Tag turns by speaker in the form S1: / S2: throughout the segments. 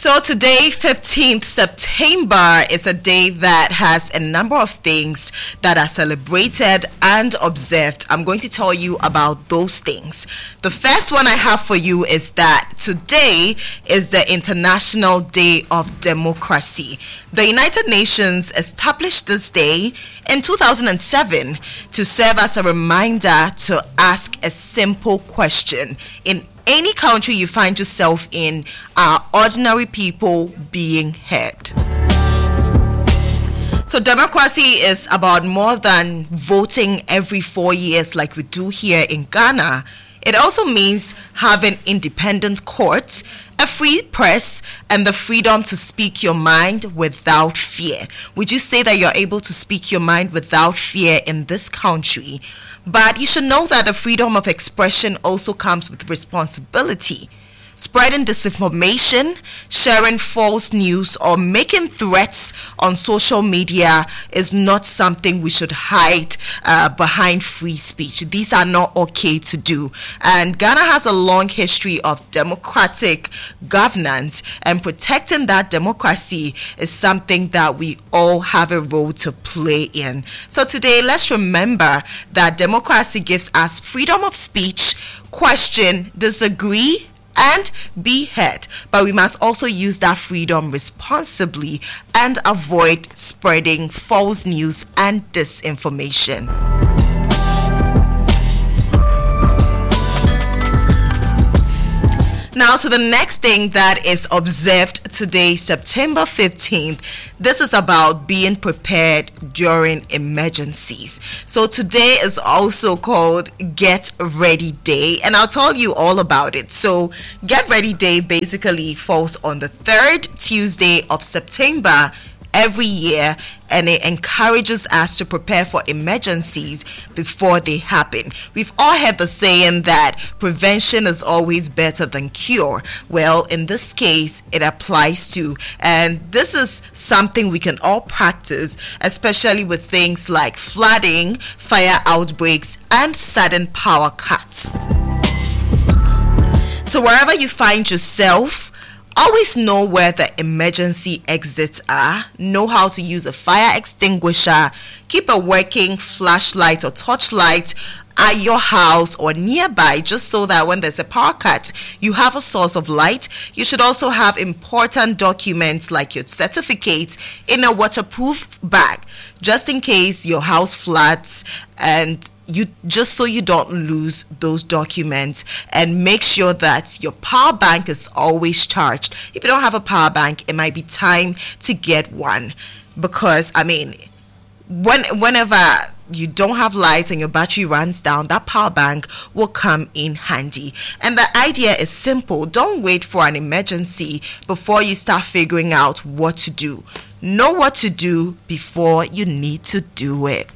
S1: So today, 15th September, is a day that has a number of things that are celebrated and observed. I'm going to tell you about those things. The first one I have for you is that today is the International Day of Democracy. The United Nations established this day in 2007 to serve as a reminder to ask a simple question. In any country you find yourself in, are ordinary people being heard? So democracy is about more than voting every 4 years like we do here in Ghana. It also means having independent courts, a free press, and the freedom to speak your mind without fear. Would you say that you're able to speak your mind without fear in this country? But you should know that the freedom of expression also comes with responsibility. Spreading disinformation, sharing false news, or making threats on social media is not something we should hide behind free speech. These are not okay to do. And Ghana has a long history of democratic governance, and protecting that democracy is something that we all have a role to play in. So today, let's remember that democracy gives us freedom of speech, question, disagree, and be heard, but we must also use that freedom responsibly and avoid spreading false news and disinformation. Now to the next thing that is observed today, September 15th. This is about being prepared during emergencies. So today is also called Get Ready Day, and I'll tell you all about it. So Get Ready Day basically falls on the third Tuesday of September every year, and it encourages us to prepare for emergencies before they happen. We've all heard the saying that prevention is always better than cure. Well, in this case, it applies too, and this is something we can all practice, especially with things like flooding, fire outbreaks, and sudden power cuts. So wherever you find yourself, always know where the emergency exits are, know how to use a fire extinguisher, keep a working flashlight or torchlight at your house or nearby, just so that when there's a power cut, you have a source of light. You should also have important documents like your certificates in a waterproof bag, just in case your house floods, and just so you don't lose those documents. And make sure that your power bank is always charged. If you don't have a power bank, it might be time to get one, because whenever you don't have lights and your battery runs down, that power bank will come in handy. And the idea is simple. Don't wait for an emergency before you start figuring out what to do. Know what to do before you need to do it.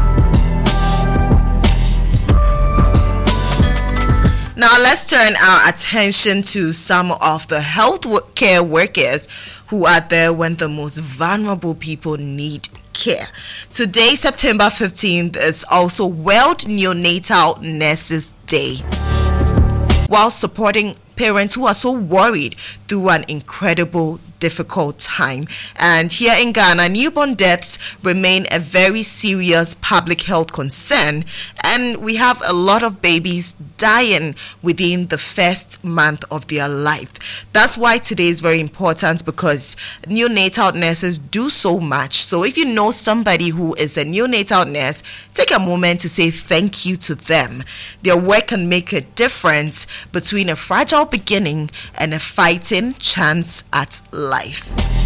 S1: Now let's turn our attention to some of the health care workers who are there when the most vulnerable people need care. Today, September 15th, is also World Neonatal Nurses Day. While supporting parents who are so worried through an incredible difficult time. And here in Ghana, newborn deaths remain a very serious public health concern, and we have a lot of babies dying within the first month of their life. That's why today is very important, because neonatal nurses do so much. So if you know somebody who is a neonatal nurse, take a moment to say thank you to them. Their work can make a difference between a fragile beginning and a fighting chance at life.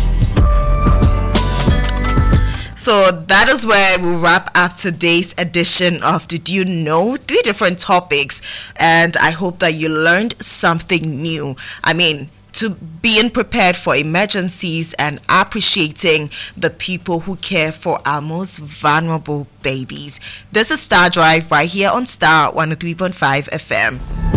S1: So that is where we'll wrap up today's edition of Did You Know? 3 different topics, and I hope that you learned something new. To being prepared for emergencies and appreciating the people who care for our most vulnerable babies. This is Star Drive right here on Star 103.5 FM.